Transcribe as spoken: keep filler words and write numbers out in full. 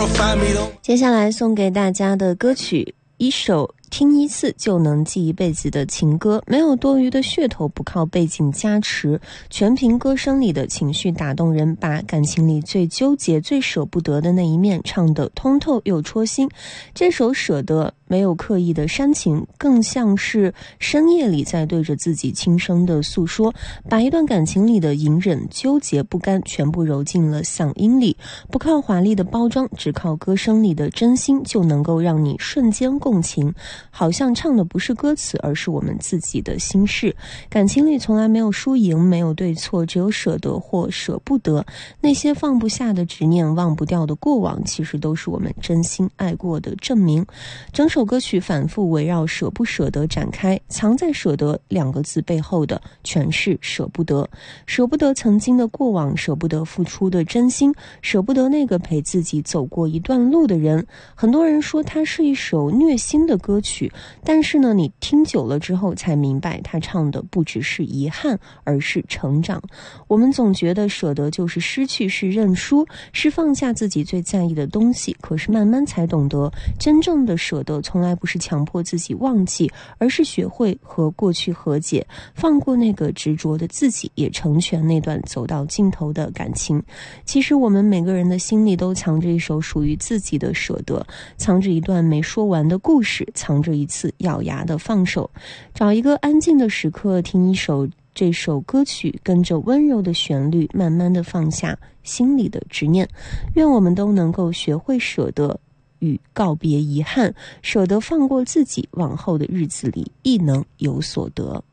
接下来送给大家的歌曲，一首听一次就能记一辈子的情歌，没有多余的噱头，不靠背景加持，全凭歌声里的情绪打动人，把感情里最纠结最舍不得的那一面唱得通透又戳心。这首舍得没有刻意的煽情，更像是深夜里在对着自己轻声的诉说，把一段感情里的隐忍纠结不甘全部揉进了嗓音里，不靠华丽的包装，只靠歌声里的真心，就能够让你瞬间共情，好像唱的不是歌词，而是我们自己的心事。感情里从来没有输赢，没有对错，只有舍得或舍不得。那些放不下的执念，忘不掉的过往，其实都是我们真心爱过的证明。整首歌曲反复围绕舍不舍得展开，藏在舍得两个字背后的全是舍不得。舍不得曾经的过往，舍不得付出的真心，舍不得那个陪自己走过一段路的人。很多人说它是一首虐心的歌曲，但是呢，你听久了之后才明白，他唱的不只是遗憾，而是成长。我们总觉得舍得就是失去，是认输，是放下自己最在意的东西，可是慢慢才懂得，真正的舍得从来不是强迫自己忘记，而是学会和过去和解，放过那个执着的自己，也成全那段走到尽头的感情。其实我们每个人的心里都藏着一首属于自己的舍得，藏着一段没说完的故事，藏着一次咬牙的放手。找一个安静的时刻，听一首这首歌曲，跟着温柔的旋律，慢慢的放下心里的执念。愿我们都能够学会舍得与告别遗憾，舍得放过自己，往后的日子里亦能有所得。